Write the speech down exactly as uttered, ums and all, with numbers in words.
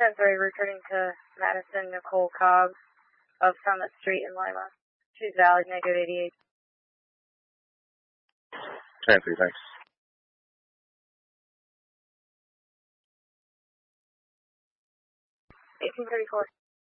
ten three, returning to Madison Nicole Cobb of Summit Street in Lima. Choose valid, negative eighty-eight. ten three, thanks. eighteen thirty-four.